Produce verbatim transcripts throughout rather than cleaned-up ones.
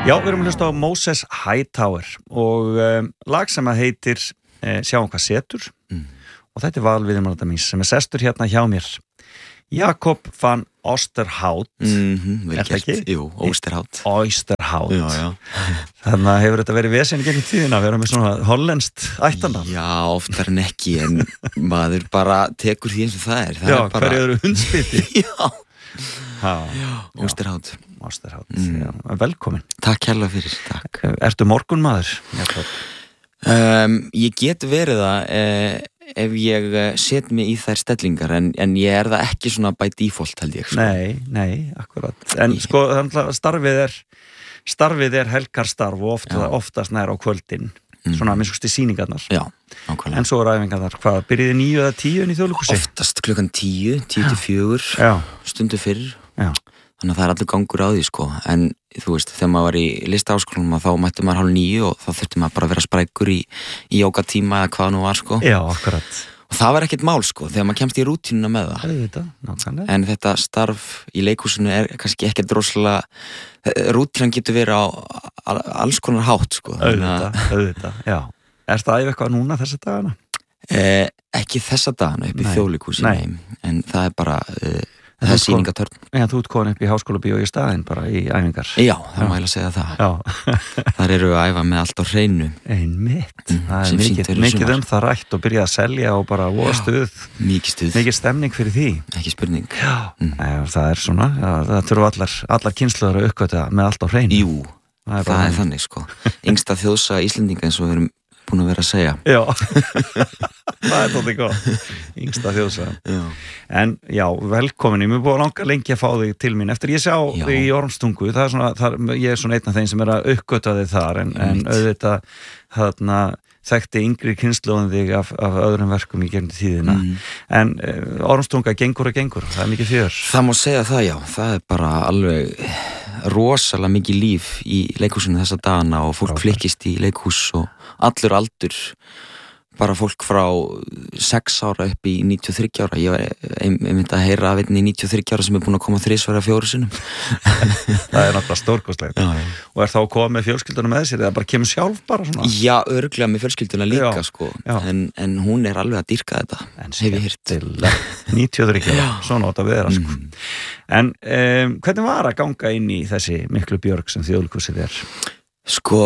Já, við erum að hlusta á Moses Hightower og um, lag sem að heitir eh, Sjáum hvað setur mm. og þetta er valviðumálanda mín sem er sestur hérna hjá mér Jakob van Oosterhout mm-hmm, vel gert, jú, Oosterhout Oosterhout já, já. Þannig að hefur þetta verið vesen í gegnum tíðina að vera með svona hollenskt ættarnafn Já, oftar en ekki en maður bara tekur því eins og það er það Já, er bara... hverju eru hundspiti Já, ha, já Oosterhout Oosterhout, mm. já, velkomin Takk hérlega fyrir, takk Ertu morgunmaður, Jakob? Um, ég get verið það eh, ef ég set mig í þær stellingar en, en ég er það ekki svona by default held ég sko. Nei, nei, akkurat En ég... sko, starfið er starfið er helgarstarf og ofta, oftast nær á kvöldin mm. svona minnst í sýningarnar Já, nákvæmlega En svo er æfingarnar, hvað, byrjiði níu eða tíu í Þjóðleikhúsi? Oftast klukkan tíu, tíu til fjögur stundu fyrr Já. Þannig að það er allir gangur á því sko en þú veist, þegar maður var í listaháskólanum þá mætti maður hálf níu og þá þurfti maður bara að vera sprækur í, í jógatíma eða hvað nú var sko Já, akkurat Og það var ekkert mál sko, þegar maður kemst í rútínuna með það Auðvitað, nákvæmlega En þetta starf í leikhúsinu er kannski ekkert rosalega rútínan getur verið á alls konar hátt sko Auðvitað, auðvitað, já Er það eitthvað núna þessa dagana? Eh, ekki þessa dagana upp í Þjóðleikhúsinu en það er bara eh, það er sýningatörn Já, þú ert komin upp í Háskólabíó í staðinn bara í æfingar Já, það má ég að segja það Þar eru við að æfa með allt á hreinu Einmitt, mm, það er mikið, mikið um það rætt og byrja að selja og bara voða stuð Mikið stuð Mikið stemning fyrir því Ekki spurning Já, mm. Æ, það er svona, já, það þurfa allar, allar kynslóðar að uppgöta með allt á hreinu Jú, það er, það er þannig sko Yngsta þjóðsaga Íslendinga eins og við erum búin að vera að segja Já, það er tóttið góð Yngsta þjóðsaga En já, velkomin, ég mér búið að langa lengi að fá þig til mín Eftir ég sjá já. Þig í Ormstungu það er svona, það, ég er svona einn af þeim sem er að uppgöta þig þar En, en auðvitað þarna þekkti yngri kynslóðin þig af, af öðrum verkum í gegnum tíðina mm. En uh, Ormstunga gengur og gengur, það er mikið fjör Það má segja það, já, það er bara alveg rosalega mikið líf í leikhúsinu þessa dagana og fólk flykkist í leikhús og allur aldur bara fólk frá sex ára upp í níutíu og þriggja ára ég var einmitt að heyra af einni níutíu og þriggja ára sem er búin að koma þrisvar eða fjórum sinnum Það er náttúrulega stórkostlegt og er þá að koma með fjölskylduna með sér eða bara kemur sjálf bara svona Já, örugglega með fjölskylduna líka já, sko já. En, en hún er alveg að dýrka þetta en hef ég heyrt níutíu og þriggja ára, svona átt að vera sko mm. En um, hvernig var að ganga inn í þessi miklu björg sem Þjóðleikhúsið er? Sko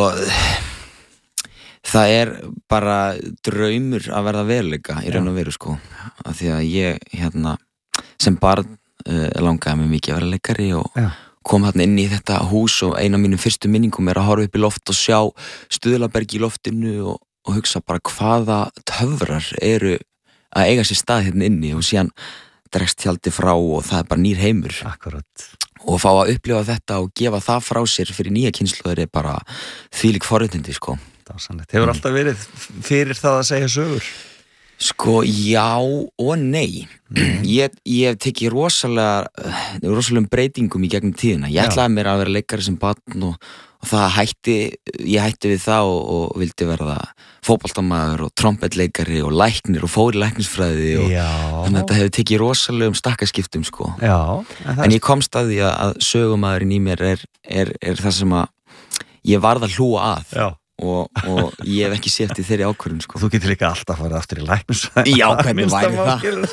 það er bara draumur að verða veruleika í raun og veru sko af því að ég hérna sem barn uh, langaði mig mikið að vera leikari og Já. Kom hérna inn í þetta hús og eina af mínum fyrstu minningum er að horfa upp í loft og sjá Stuðlaberg í loftinu og, og hugsa bara hvaða töfrar eru að eiga sér stað hérna inni og síðan dregst tjaldi frá og það er bara nýr heimur Akkurat og fá að upplifa þetta og gefa það frá sér fyrir nýja kynslóðir er bara þvílík forréttindi sko Það hefur alltaf verið fyrir það að segja sögur? Sko, já og nei. Mm. Ég, ég hef tekið rosalega, rosalegum breytingum í gegnum tíðina. Ég ætlaði mér að vera leikari sem barn og, og það hætti, ég hætti við það og, og vildi verða fótboltamaður og trompetleikari og læknir og fór í læknisfræði og já. Þannig að þetta hefur tekið rosalegum stakkaskiptum, sko. Já. En, en ég komst að því að sögumadurinn í mér er, er, er það sem að ég varð að hlúa að. Já. Og, og ég hef ekki sétt í þeirri ákvörðun sko. Þú getur líka alltaf að fara aftur í læknisfræði. Já, hvernig væri það?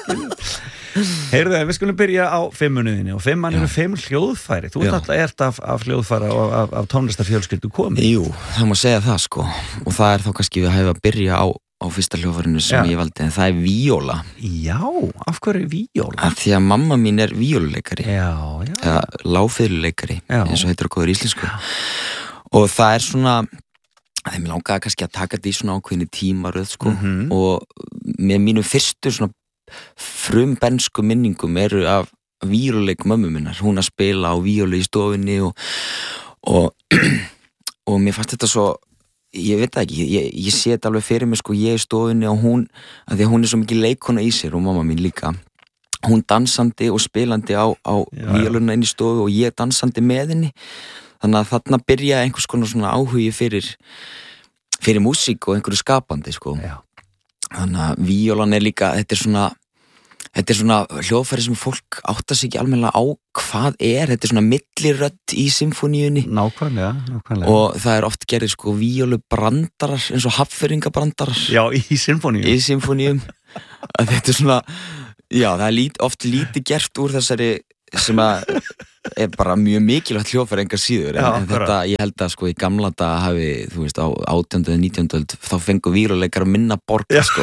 Heyrðu, við skulum byrja á fimmunniðinni og fimmann eru fimm hljóðfæri. Þú ert alltaf ert af, af hljóðfæra og af, af tónlistarfjölskyldu komið. Jú, það má segja það sko. Og það er þá kannski við hæfum að byrja á, á fyrsta hljóðfærinu sem Já. Ég valdi, en það er víóla. Já, af hverju er víóla? Af því að mamma mín er víóluleikari. Já, já. Eða lágfiðluleikari, eins og heitir á góður íslensku. Og það er svona þeim langaði kannski að taka þetta í svona ákveðinni tímaröð sko mm-hmm. og með mínum fyrstu svona frumbensku minningum eru af víóluleik mömmu minnar, hún að spila á víólu í stofunni og og, og mér fannst þetta svo ég veit það ekki, ég, ég sé þetta alveg fyrir mig sko, ég í stofunni og hún að því að hún er svo mikið leikona í sér og mamma mín líka hún dansandi og spilandi á, á víóluna inn í stofu og ég dansandi með henni þannig að þarna byrja einhvers konar svona áhugi fyrir fyrir músík og einhverju skapandi sko. Já. Þannig að víólan er líka þetta er svona þetta er svona hljóðfæri sem fólk áttar sig ekki almennilega á hvað er, þetta er svona millirödd í symfóníunni. Nákvæmlega, nákvæmlega. Og það er oft gerðið sko víólubrandarar eins og hafnfirringabrandarar. Já, í symfóníum. Í symfóníum. Þetta er svona, já, það er lít, oft lítið gert úr þessari sem að er bara mjög mikilvægt hljóðfæri engar síður, en, Já, en þetta, ég held að sko í gamla daga hafi, þú veist, á átjándu eða nítjándu öld, þá fengu víóluleikar að minna borga, sko.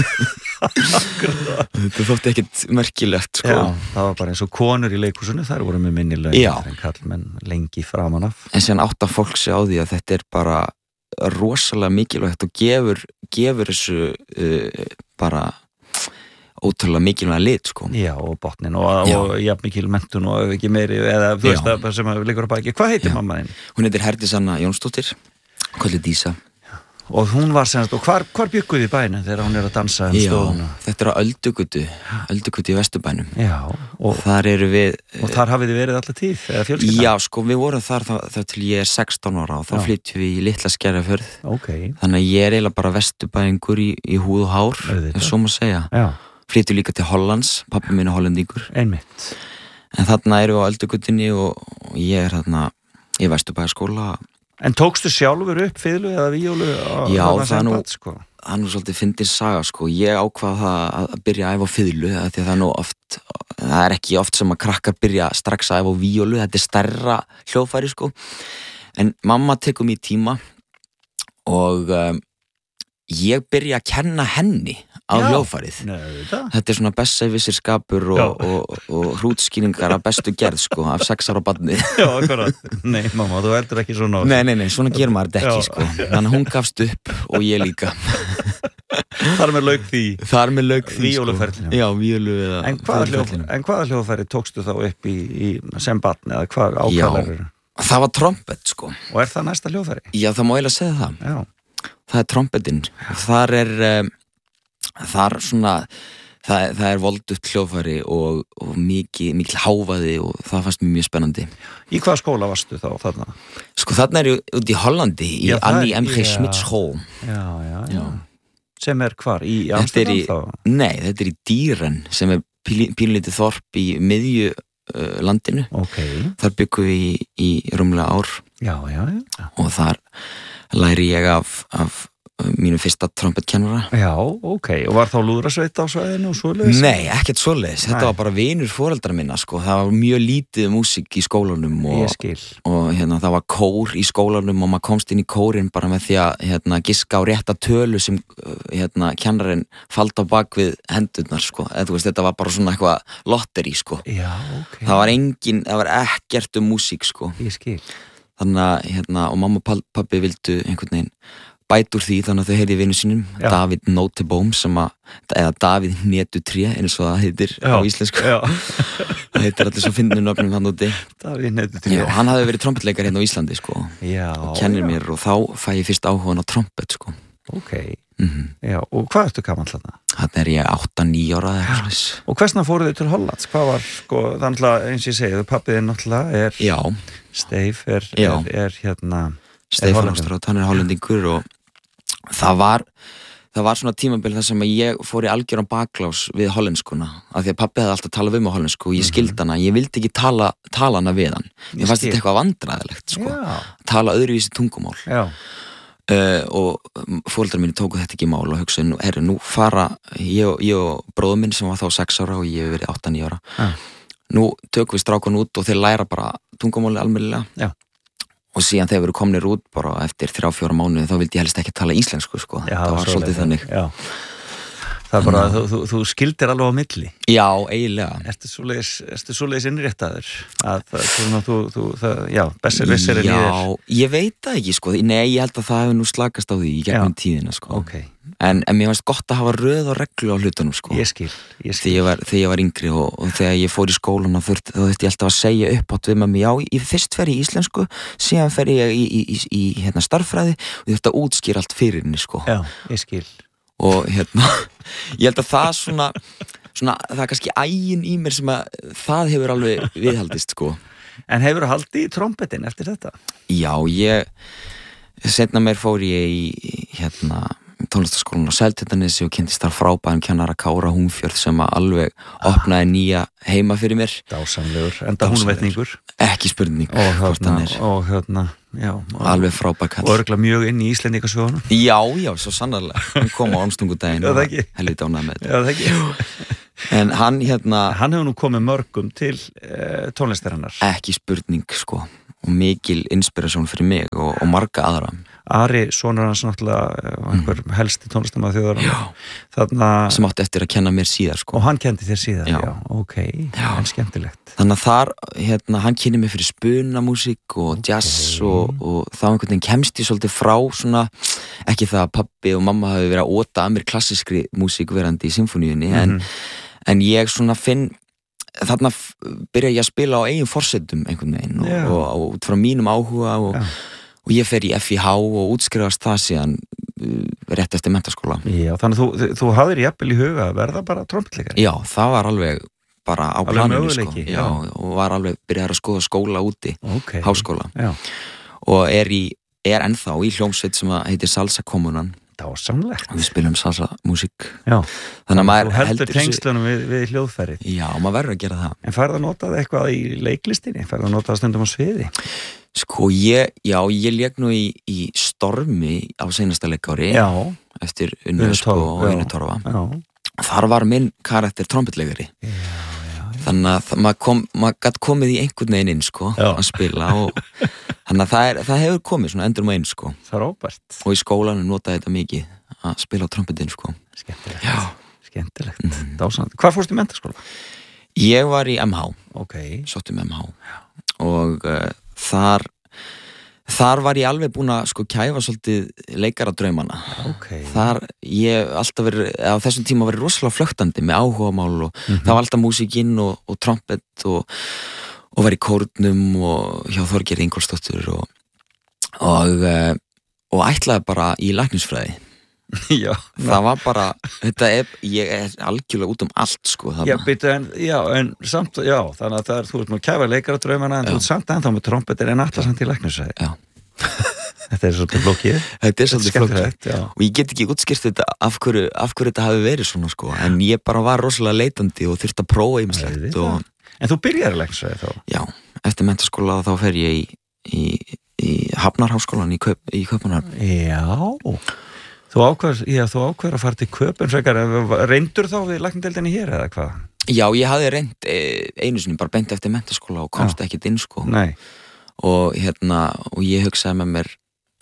Þetta þótti ekkert merkilegt, sko. Já, það var bara eins og konur í leikhúsinu, þær voru með minni laun en karlmenn lengi framan af. En síðan átta fólk sig á því að þetta er bara rosalega mikilvægt og gefur, gefur þessu uh, bara ótrúlega mikilvæga lit, sko. Já, og botnin og, og jafn mikil menntun og ekki meiri, eða þú veist það sem liggur á baki. Hvað heitir mamma þín? Hún heitir Herdís Anna Jónsdóttir, kallið Dísa. Og hún var semst, og hvar, hvar bygguð í bænum þegar hún er að dansa um stofuna? Já, þetta er á Öldugötu, Öldugötu í Vesturbænum. Já. Og þar eru við... Og þar hafið þið verið alla tíð, eða fjölskyldan? Já, sko, við vorum þar þá til ég er sextán ára og þá flytjum við í Litla Skerjafjörð. Ok. Þannig að ég er eiginlega bara vesturbæingur í, í húð og hár, ef svo má segja. Já. Flytjum líka til Hollands, pappi minn er hollendingur. Einmitt. En þarna erum við á Öldugötunni og, og ég er þarna í Vesturbæjarskóla. En tókstu sjálfur upp fiðlu eða víólu? Já, það er nú, sko. það er nú svolítið fyndin saga, sko. Ég ákvað það að byrja að æfa á fiðlu, því að það er nú oft, það er ekki oft sem að krakkar byrja strax að æfa á víólu, þetta er stærra hljóðfæri, sko. En mamma tekur mér tíma og um, ég byrja að kenna henni á Já, hljóðfærið. Nei, þetta er svona bestsævisir skapur og, og, og, og hrútskýringar af bestu gerð, sko, af sex ára barni. Já, akkurat. Nei, mamma, þú heldur ekki svona á. Nei, nei, nei, svona gerir maður þetta ekki, sko. Þannig að hún gafst upp og ég líka. Þar með lauk því. Þar með lauk því, Víóluferlinu. Já, víólu eða en hvaða hljóðfæri, en hvaða hljóðfæri tókstu þá upp í, í sem barni, eða hvað ákvæðar eru? Það var trompet, sko. Og er það næsta hljóðfæri? Já, það má eiginlega segja það. Já. Það er trompetinn. Þar er... Um, þar svona það, það er voldugt hljóðfæri og, og mikið, mikil hávaði og það fannst mér mjög spennandi. Í hvaða skóla varstu þá þarna? Sko þarna er ég út í Hollandi í já, Annie M G Schmitz Hall. Já, já, já, já. Sem er hvar? Í Amsterdam þá? Nei, þetta er í Dýren sem er pínlítið þorp í miðju uh, landinu. Ok. Þar byggum við í, í rúmlega ár. Já, já, já. Og þar læri ég af, af mínu fyrsta trompetkennara. Já, ok. Og var þá lúðrasveit á svæðinu og svoleiðis? Nei, ekkert svoleiðis. Þetta var bara vinur foreldra minna, sko. Það var mjög lítið músík í skólanum og, Ég skil. og hérna, það var kór í skólanum og maður komst inn í kórin bara með því að hérna, giska á rétta tölu sem hérna, kennarinn faldi á bak við hendurnar, sko. Eða, þú veist, þetta var bara svona eitthvað lotteri, sko. Já, ok. Það var engin, það var ekkert um músík, sko. Ég skil. Þannig að, hérna, og mamma og pabbi vildu einhvern veginn bæt úr því, þannig að þau heyrði vinnu sínum Já. David Notebaum sem að, eða David Netutré eins og það heitir Já. Á íslensku það heitir allir svo fyndnu nöfnum hann úti David Netutré Já, hann hafði verið trompetleikar hérna á Íslandi, sko Já, og kennir já. mér og þá fæ ég fyrst áhugan á trompet, sko Ok, mm-hmm. Já, og hvað ertu gamall þarna? Þarna er ég átta níu ára eða eitthvað. Og hversna fóruð þið til Hollands? Hvað var, sko, þannig að eins og ég segi, pappiðin náttúrulega er Já. Steif er, er, er hérna Steif Hollandstrátt, hann er hollendingur og það var það var svona tímabil þar sem að ég fór í algjöran baklás við hollenskuna af því að pappi hefði alltaf talað við mig á hollensku og ég skildi hana, ég vildi ekki tala, tala hana við hann ég fannst þetta eitthvað vandræðilegt, sko tala öðruvísi tungumál Já. Uh, og foreldrar mínu tóku þetta ekki í mál og hugsaði, herru, nú fara ég og, ég og bróður minn sem var þá sex ára og ég hef verið átta níu ára Já. Nú tökum við strákan út og þeir læra bara tungumáli almennilega Já. Og síðan þegar við erum komnir út bara eftir þrjá, fjóra mánuði þá vildi ég helst ekki tala íslensku, sko. Já, það var svolítið þannig. Já. Það er bara að þú, þú, þú skildir alveg á milli. Já, eiginlega. Ertu svoleiðis, ertu svoleiðis innréttaður? Að það, svona, þú, þú, það, já, besser vissir en ég er. Já, ég veit það ekki, sko. Nei, ég held að það hefur nú slakast á því í gegnum já. Tíðina, sko. Ok. En, en mér finnst gott að hafa röð og reglu á hlutunum, sko. Ég skil, ég skil. Þegar ég var, þegar ég var yngri og, og þegar ég fór í skólan þá þurfti ég alltaf að segja upp átt við með mig, já, ég fyrst fer ég í íslensku, síðan fer ég í, í, í, í hérna, starffræði og ég þurfti að útskýra allt fyrir henni, sko. Já, ég skil. Og hérna, ég held að það svona, svona, það er kannski ægin í mér sem að það hefur alveg viðhaldist, sko. En hefur þú haldið í trompetin eftir þetta? Já, ég, setna mér fór ég í, hérna, tónlistaskólan á Seltjarnarnesi og kynntist þar frábæran kennara Kára Húnfjörð sem að alveg opnaði nýja heima fyrir mér. Dásamlegur, enda húnvetningur. Ekki spurning og hérna, og hérna já, og, alveg frábær kall. Og örugglega mjög inn í Íslendingasögunum. Já, já, svo sannarlega. Hann kom á Ormstungudaginn og helviti ánægður með þetta. Já, það ekki. En hann hérna hann hefur nú komið mörgum til uh, tónlistarinnar. Ekki spurning sko, og mikil inspirasjón fyrir mig og, og marga aðra. Ari, sonur hans náttúrulega einhver mm. helsti tónlistarmaður þjóðarinnar. Þarna sem átti eftir að kenna mér síðar sko. Og hann kendi þér síðar, já, já. ok, já. En skemmtilegt. Þannig að þar, hérna, hann kynni mér fyrir spunamúsík og jazz okay. og, og þá einhvern veginn kemst ég svolítið frá svona, ekki það að pabbi og mamma hafi verið að óta að mér klassískri músík verandi í symfóníunni, mm-hmm. en, en ég svona finn, þarna byrja ég að spila á eigin forsetum einhvern veginn og, og, og út frá mínum áhuga og já. Og ég fer í F I H og útskrifast það síðan uh, rétt eftir menntaskóla. Já, þannig að þú, þú hafðir jafnvel í huga að verða bara trompetleikari? Já, það var alveg bara á planinu sko. Já. Já, og var alveg byrjað að skoða skóla úti, okay. háskóla. Já. Og er, í, er ennþá í hljómsveit sem heitir Salsa Kommunan. Dásamlegt. Við spilum salsa músík. Já. Þannig að maður heldur, heldur tengslunum við, við hljóðfærið. Já, maður verður að gera það. En færðu að nota það eitthvað í leiklistinni? Færðu að nota það stundum á sviði? Sko ég, já, ég lék nú í, í Stormi á seinasta leikári. Já. Eftir Unni Ösku og Einu Torfa. Já. Þar var minn karakter trompetleikari. Já, já. Þannig að maður kom, maður gætt komið í einhvern veginn inn, sko, já. Að spila og þannig að það, er, það hefur komið svona endur um einn, sko. Það er óbært. Og í skólanum notaði þetta mikið að spila á trompetin, sko. Skemmtilegt. Já. Skemmtilegt. Mm. Dásamlegt. Hvar fórstu í menntaskóla? Ég var í M H. Ok. Sótti um M H. Já. Og uh, þar þar var ég alveg búin að sko kæfa svolítið leikaradraumana. Okay. Þar ég alltaf verið, á þessum tíma verið rosalega flöktandi með áhugamál og mm-hmm. það var alltaf músíkinn og, og trompet og, og var í kórnum og hjá Þorgeiri Ingólfsdóttur og, og, og ætlaði bara í læknisfræði. Já. Það var bara, þetta er, ég er algjörlega út um allt sko. Já, byrju, en, já, en samt, já, þannig að það er, þú ert með að kæfa leikaradraumana en já. Þú ert samt ennþá með trompetir en alltaf samt í læknisfræði. Já. Þetta er svolítið flókið. Þetta er svolítið flókið. Og ég get ekki útskýrt þetta af hverju, af hverju þetta hafi verið svona sko, en ég bara var rosalega leitandi og þurfti að prófa ýmislegt og... En þú byrjar í læknisfræði þá? Já, eftir menntaskóla þá fer ég í, í, í Hafnarháskólan í, Kaup, í Kaupmannahöfn. Já. Þú ákveður, já, þú ákveður að fara til Köpen frekar, reyndur þá við læknadeildinni hér eða hvað? Já, ég hafði reynd einu sinni, bara beint eftir menntaskóla og komst ekkert inn sko. Nei. Og hérna, og ég hugsaði með mér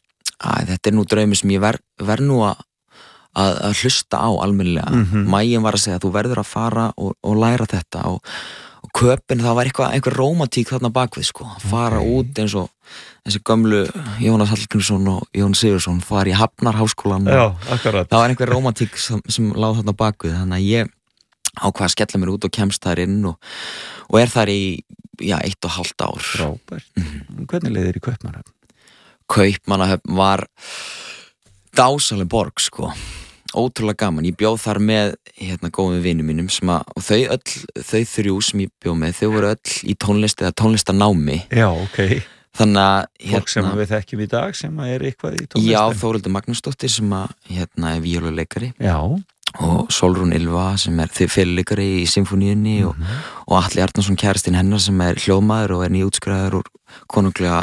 að þetta er nú draumi sem ég verð ver nú að, að, að hlusta á almennilega. Mm-hmm. Mægin var að segja að þú verður að fara og, og læra þetta og, og Köpen, það var eitthvað, einhver rómatík þarna bakvið sko, að fara okay. út eins og þessi gömlu Jónas Hallgrímsson og Jón Sigurðsson fara í Hafnarháskólan og já, akkurat. Það var einhver rómatík sem, sem láð þarna bakvið, þannig að ég ákvað að skella mér út og kemst þar inn og, og er þar í, já, eitt og hálft ár. Frábært. Mm. Hvernig leiðir í Kaupmannahöfn? Kaupmannahöfn var dásaleg borg, sko. Ótrúlega gaman. Ég bjóð þar með hérna góðum vinum mínum sem að, og þau öll, þau þrjú sem ég bjóð með, þau voru öll í tónlist eða tónlistanámi. Já, ok. Þannig að hérna, fólk sem við þekkjum í dag sem er eitthvað í tónlistin. Já, Þórhildur Magnúsdóttir sem að hérna er víóluleikari. Já. Og Sólrún Ylva sem er feluleikari í symfóníunni mm-hmm. og, og Atli Arnarsson kærastinn hennar sem er hljóðmaður og er nýútskrifaður úr konunglega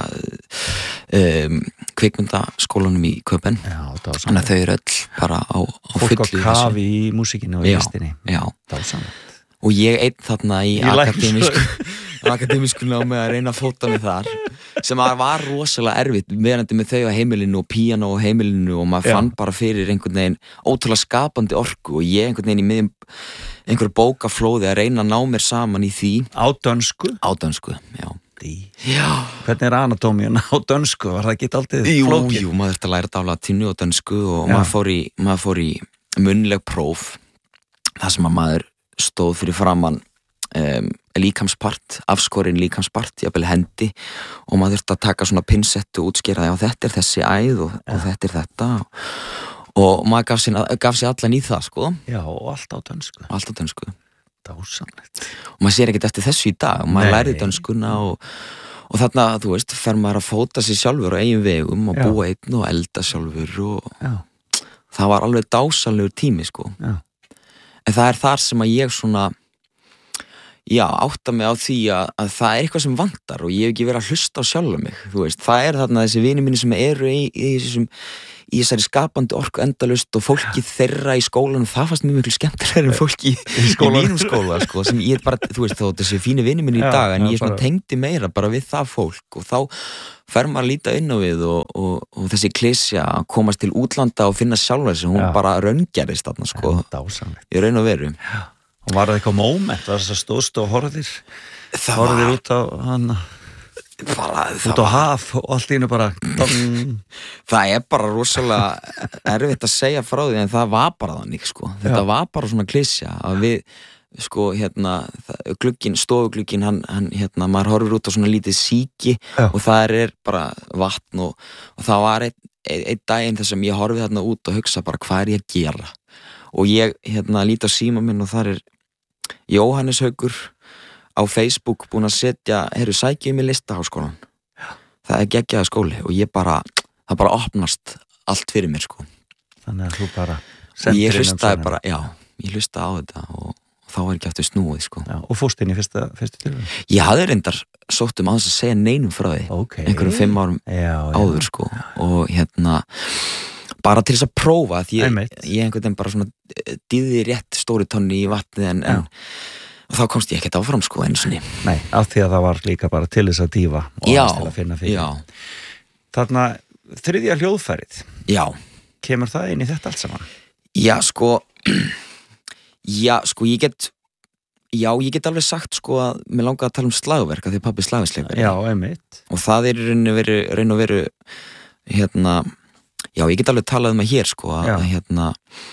um, kvikmyndaskólanum í Köpen. Já, dásamlegt. Þannig að þau eru öll bara á, á fólk fullu. Fólk á kafi í músíkinu og í listinni. Já, já. Dásamlegt. Og ég einn þarna í akademísku akademísku námi að reyna að fóta mig þar sem var rosalega erfitt verandi með þau á heimilinu og píano á heimilinu og maður já. Fann bara fyrir einhvern veginn ótrúlega skapandi orku og ég einhvern veginn í miðjum einhver bókaflóði að reyna að ná mér saman í því. Á dönsku? Á dönsku, já. Já. Hvernig er anatómíun á dönsku? Var það ekki alltaf flókið? Jú, jú, maður þurfti að læra þetta á latínu og dönsku og maður fór, í, maður fór í munnleg próf þar sem að maður stóð fyrir framann um, líkamspart, afskorin líkamspart, jafnvel hendi og maður þurfti að taka svona pinsettu og útskýra já þetta er þessi æð og, og þetta er þetta og, og maður gaf sér, gaf sér allan í það sko. Já, og allt á dönsku. Allt á dönsku. Dásamlegt. Og maður sér ekkert eftir þessu í dag, maður lærið dönskuna og, og þarna, þú veist, fer maður að fóta sér sjálfur á eigin vegum og já. Búa einn og elda sjálfur og já. það var alveg dásanlegur tími sko Já. En það er þar sem að ég svona já, átta mig á því að, að það er eitthvað sem vantar og ég hef ekki verið að hlusta á sjálfa mig, þú veist, það er þarna þessi vinir mínir sem eru í, í, þessum, í þessari skapandi orku endalaust og fólki þeirra í skólanum, það fannst mjög miklu skemmtilega en fólki í, í, í mínum skóla, sko, sem ég bara, þú veist, þó þessi fíni vinir mínir í dag, en já, ég svona bara tengdi meira bara við það fólk og þá fer maður að líta inn á við og, og, og þessi klisja að komast til útlanda og finna sjálfa þessi, hún já. Bara raungerist þarna, sko, í raun og veru. Já. Og var það eitthvað moment, var þess að stóðst og horfðir horfðir út á hann bara, út á haf og allt í einu bara það er bara rosalega erfitt að segja frá því en það var bara þannig sko, þetta Já. Var bara svona klisja að við sko hérna glugginn, stofuglugginn hann, hann hérna, maður horfir út á svona lítið síki Já. Og það er bara vatn og, og það var einn ein, ein daginn þess að ég horfið þarna út og hugsa bara hvað er ég að gera og ég hérna líti á síma minn og þar er Jóhannes Haukur á Facebook búinn að setja, heyrðu, sækjum í Listaháskólan. Það er geggjaður skóli og ég bara, það bara opnast allt fyrir mér, sko. Þannig að þú bara og ég hlustaði bara, já, ég hlustaði á þetta og, og þá var ekki aftur snúið, sko. Já, og fórst inn í fyrsta, fyrsta tilvæg? Ég hafði reyndar sótt um aðeins að segja neinum frá því, okay. einhverjum fimm árum já, áður, já, sko, já. Og hérna bara til þess að prófa því ég, Einmitt. ég einhvern veginn bara svona dýði rétt stóri tonni í vatni en, en og þá komst ég ekkert áfram sko einu sinni. Nei, af því að það var líka bara til þess að dýfa og já, aðeins til að finna fyrir. Já. Þarna þriðja hljóðfærið. Já. Kemur það inn í þetta allt saman? Já, sko já, sko ég get já, ég get alveg sagt sko að mér langaði að tala um slagverk af því pabbi slagverksleikari. Já, einmitt. Og það er í raun og veru, raun og veru hérna já, ég get alveg talað um að hér sko að, að hérna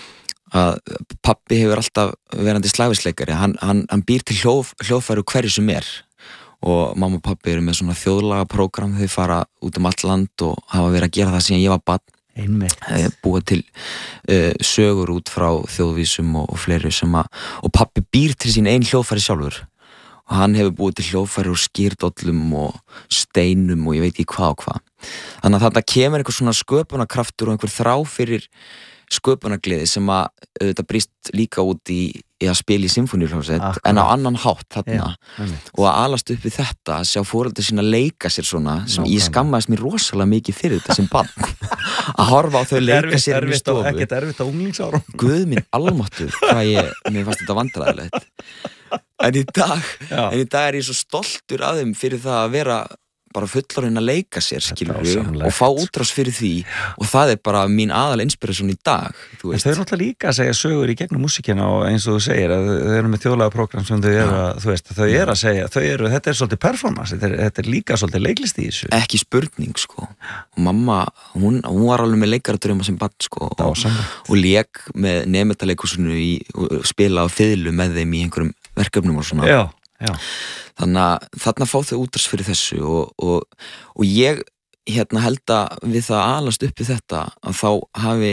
að pabbi hefur alltaf verandi slagverksleikari, hann, hann, hann býr til hljóð, hljóðfæri hverju sem er og mamma og pabbi eru með svona þjóðlaga prógram, þau fara út um allt land og hafa verið að gera það síðan ég var barn. Einmitt. Búa til uh, sögur út frá þjóðvísum og, og fleiri sem að og pabbi býr til sín ein hljóðfæri sjálfur og hann hefur búið til hljóðfæri úr skýrdollum og steinum og ég veit ekki hvað og hvað þannig að þetta kemur einhver svona sköpunarkraftur og einhver þrá fyrir sköpunargleði sem að þetta brýst líka út í, í að spila í symfóníuhljómsveit en á annan hátt þarna Já, og að alast upp við þetta að sjá foreldrar sína leika sér svona sem Ná, ég skammaðist mér rosalega mikið fyrir þetta sem barn að horfa á þau leika erfitt, sér erfitt, í stofu ekkert erfitt á unglingsárum Guð minn almáttur hvað ég, mér fannst þetta vandræðilegt en í dag Já. en í dag er ég svo stoltur af þeim fyrir það að vera bara fullorðinn að leika sér skilurðu og fá útrás fyrir því og það er bara mín aðal inspirasjón í dag þú veist. Þau eru náttúrulega líka að segja sögur í gegnum músíkina og eins og þú segir að þau eru með þjóðlega prógram sem þau eru að, þú veist, þau eru að segja þau eru, þetta er svolítið performance þetta er, þetta er líka svolítið leiklist í þessu ekki spurning sko og mamma, hún, hún var alveg með leikaradrauma sem barn sko og, og lék með nemetaleikursinu í og spila á fiðlu með þeim í einhverjum verkefnum og svona Já, já þannig að þarna fá þau útrás fyrir þessu og, og, og ég hérna held að við það alast upp við þetta að þá hafi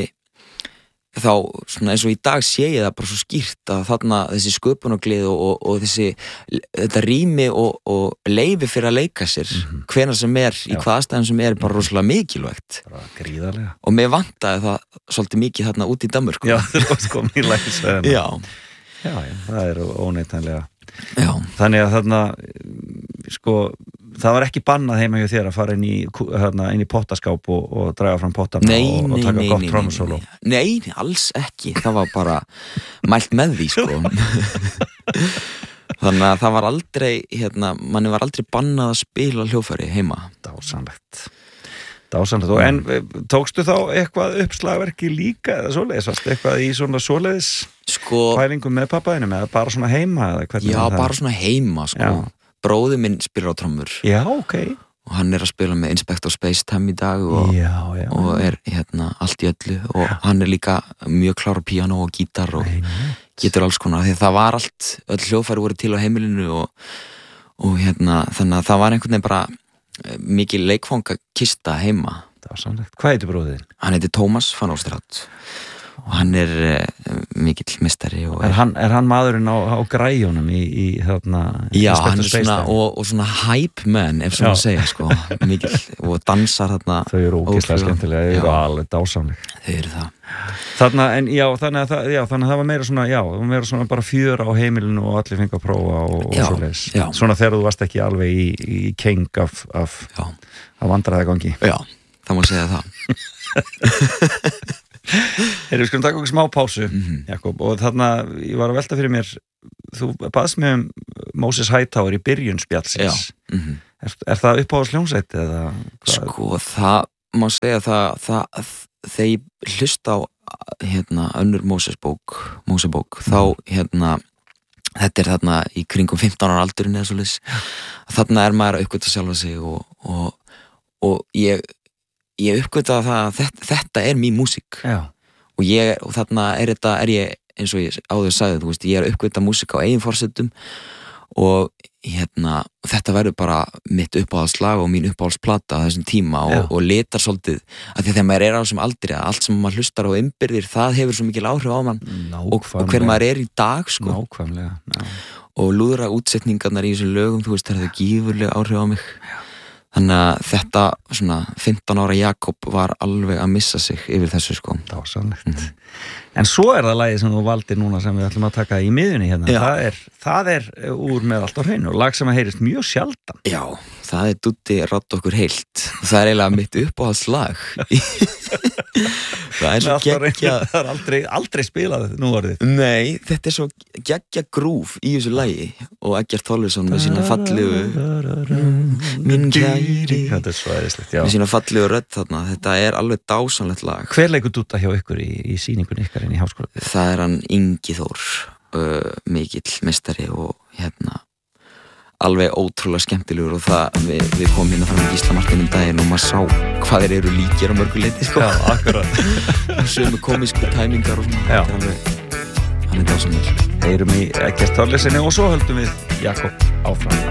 þá svona eins og í dag sé ég það bara svo skýrt að þarna þessi sköpunargleði og, og, og þessi þetta rými og, og leyfi fyrir að leika sér mm-hmm. hvenær sem er, í hvað aðstæðum sem er bara rosalega mikilvægt Gríðarlega og mér vantaði það svolítið mikið þarna út í Danmörku Já, það er sko mjög lækisveðina Já. Já, já, það er óneitanlega Já. Þannig að þarna sko, það var ekki bannað heima hjá þér að fara inn í, hérna, inn í pottaskáp og, og draga fram pottana nei, og, og nei, taka nei, gott nei, trommusóló nei, nei, alls ekki það var bara mælt með því sko þannig að það var aldrei hérna, manni var aldrei bannað að spila hljóðfæri heima Dásanlegt Dásanlegt, og en tókstu þá eitthvað upp slagverki líka eða svoleiðis, varstu eitthvað í svona svoleiðis sko, pælingum með pappaðinum eða bara svona heima eða hvernig já, var það? bara svona heima sko Já. bróðir minn spilar á trommur Já, ok og hann er að spila með Inspector Spacetime í dag og, já, já, og er hérna allt í öllu og já. Hann er líka mjög klár á píanó og gítar og Nei, getur alls konar því að það var allt, öll hljóðfæri voru til á heimilinu og, og hérna þannig að það var einhvern veginn bara mikið leikfanga kista heima Það var sannlegt. Hvað heitir bróðin? Hann heitir Tómas van Óstrát og hann er uh, mikill mistari og er, hann, er hann maðurinn á, á græjunum í, í þarna já, hann er svona og, og svona hype man ef svona segja sko, mikill og dansar þarna þau eru ógeðslega skemmtilega, þau eru alveg dásamleg þau eru það þarna, en já, þannig að það, já, þannig að það var meira svona já, það var meira svona bara fjör á heimilinu og allir fengi að prófa og, og svoleiðis svona þegar þú varst ekki alveg í, í keng af, af, af vandræðagangi já, það má segja það Heyrðu, við skulum taka okkur smá pásu, mm-hmm. Jakob, og þarna, ég var að velta fyrir mér, þú baðst mig um Moses Hightower í byrjun spjallsins. Mm-hmm. Er, er það uppáhaldsljómsveit eða hvað? Sko, það má segja það, það þegar ég hlusta á hérna, önnur Moses bók, Moses bók, mm. þá hérna, þetta er þarna í kringum fimmtán ára aldurinn eða svoleiðis, þarna er maður að uppgöta sjálfa sig og, og, og ég ég uppgöta það að þetta, þetta er mín músík og, ég, og þarna er þetta, er ég eins og ég áður sagði, þú veist, ég er að uppgöta músík á eigin forsetum og hérna, þetta verður bara mitt uppáhaldslag og mín uppáhaldsplata á þessum tíma og, og litar svolítið að því að þegar maður er á þessum aldri að allt sem maður hlustar á innbyrðir, það hefur svo mikil áhrif á mann og, og hver maður er í dag sko. Nákvæmlega Já. Og lúðra útsetningarnar í þessum lögum, þú veist, það er það gífurlega áhrif á mig Já. Þannig að þetta svona fimmtán ára Jakob var alveg að missa sig yfir þessu sko. Það var sannlegt. Mm. En svo er það lagið sem þú valdir núna sem við ætlum að taka í miðjunni hérna. Það er, það er úr með allt á hreinu og lag sem að heyrist mjög sjaldan. Já, það er Dúddi radd okkur heilt. Það er eiginlega mitt uppáhaldslag. Það er svo geggja... Það er aldrei, aldrei spilað nú orðið. Nei, þetta er svo geggja grúf í þessu lagi og Eggert Þorleifsson með sína fallegu minn kæri Þetta er svo æðislegt, já. Með sína fallegu rödd þarna. Þetta er alveg dásamlegt lag. Hver leikur Dúdda hjá ykkur í, í sýningunni ykkar inn í háskóla? Það er hann Ingi Þór, uh, mikill meistari og hérna alveg ótrúlega skemmtilegur og það, við, við komum hérna fram í Gísla Martin um daginn og maður sá hvað þeir eru líkir á mörgu leiti sko. Já, akkurat. Sömu komísku tæmingar og svona. Já. Þetta er alveg, hann er dásamlegur. Heyrum í Eggert Þorleifssyni og svo höldum við Jakob áfram.